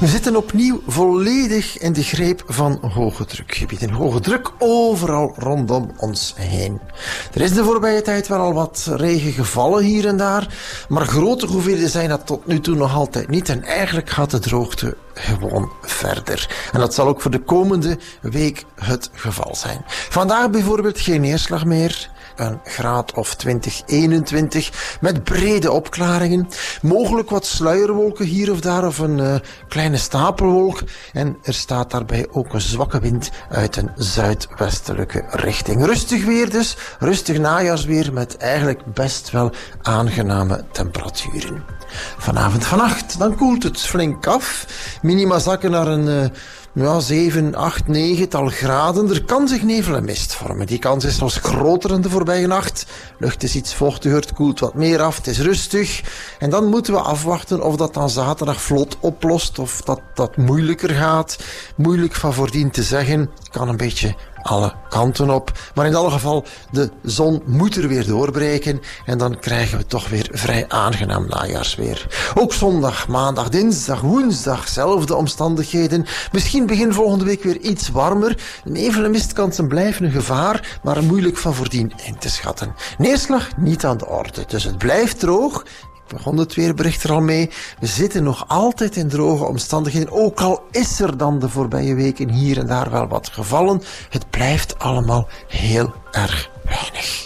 We zitten opnieuw volledig in de greep van hoge drukgebieden. Hoge druk overal rondom ons heen. Er is de voorbije tijd wel al wat regen gevallen hier en daar, maar grote hoeveelheden zijn dat tot nu toe nog altijd niet. En eigenlijk gaat de droogte gewoon verder. En dat zal ook voor de komende week het geval zijn. Vandaag bijvoorbeeld geen neerslag meer. Een graad of 20, 21 met brede opklaringen. Mogelijk wat sluierwolken hier of daar of een kleine stapelwolk. En er staat daarbij ook een zwakke wind uit een zuidwestelijke richting. Rustig weer dus, rustig najaarsweer met eigenlijk best wel aangename temperaturen. Vanavond, vannacht, dan koelt het flink af. Minima zakken naar een 7, 8, 9 graden. Er kan zich nevel en mist vormen. Die kans is zelfs groter dan de voorbije nacht. Lucht is iets vochtiger, het koelt wat meer af, het is rustig. En dan moeten we afwachten of dat dan zaterdag vlot oplost of dat moeilijker gaat. Moeilijk van voordien te zeggen. Kan een beetje alle kanten op. Maar in alle geval, de zon moet er weer doorbreken en dan krijgen we toch weer vrij aangenaam najaarsweer. Ook zondag, maandag, dinsdag, woensdag, zelfde omstandigheden. Misschien begin volgende week weer iets warmer. Nevel en mistkansen blijven een gevaar, maar moeilijk van voordien in te schatten. Neerslag niet aan de orde, dus het blijft droog. Ik begon het weerbericht er al mee. We zitten nog altijd in droge omstandigheden. Ook al is er dan de voorbije weken hier en daar wel wat gevallen. Het blijft allemaal heel erg weinig.